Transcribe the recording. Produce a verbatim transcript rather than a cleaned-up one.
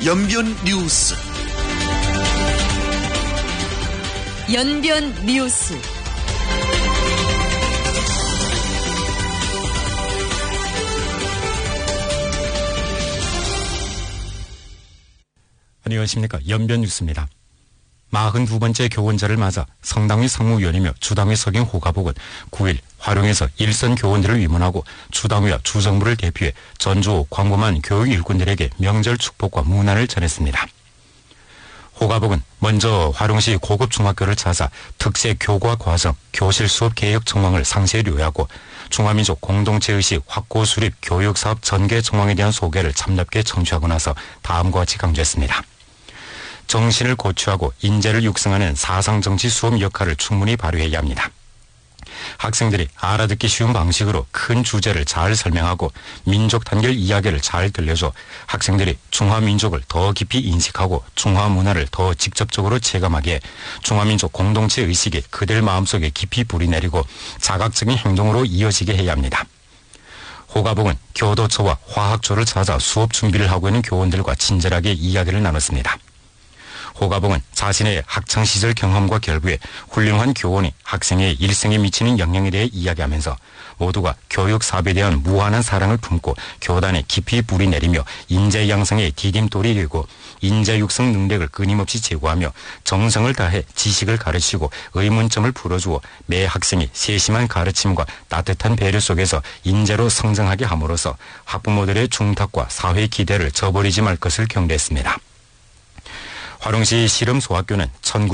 연변 뉴스. 연변 뉴스. 안녕하십니까. 연변 뉴스입니다. 마흔두 번째 교원절을 맞아 성당위 상무위원이며 주당위 석인 호가복은 구일 화룡에서 일선 교원들을 위문하고 주당위와 주정부를 대표해 전주 광범한 교육 일꾼들에게 명절 축복과 문안을 전했습니다. 호가복은 먼저 화룡시 고급 중학교를 찾아 특색 교과 과정, 교실 수업 개혁 정황을 상세히 요약하고 중화민족 공동체의식 확고 수립 교육사업 전개 정황에 대한 소개를 참답게 청취하고 나서 다음과 같이 강조했습니다. 정신을 고취하고 인재를 육성하는 사상정치 수업 역할을 충분히 발휘해야 합니다. 학생들이 알아듣기 쉬운 방식으로 큰 주제를 잘 설명하고 민족 단결 이야기를 잘 들려줘 학생들이 중화민족을 더 깊이 인식하고 중화문화를 더 직접적으로 체감하기에 중화민족 공동체 의식이 그들 마음속에 깊이 뿌리내리고 자각적인 행동으로 이어지게 해야 합니다. 호가복은 교도처와 화학조를 찾아 수업 준비를 하고 있는 교원들과 친절하게 이야기를 나눴습니다. 호가복은 자신의 학창시절 경험과 결부에 훌륭한 교원이 학생의 일생에 미치는 영향에 대해 이야기하면서 모두가 교육사업에 대한 무한한 사랑을 품고 교단에 깊이 뿌리내리며 인재 양성에 디딤돌이 되고 인재 육성 능력을 끊임없이 제고하며 정성을 다해 지식을 가르치고 의문점을 풀어주어 매 학생이 세심한 가르침과 따뜻한 배려 속에서 인재로 성장하게 함으로써 학부모들의 중탁과 사회 기대를 저버리지 말 것을 경례했습니다. 화룡시 실험소학교는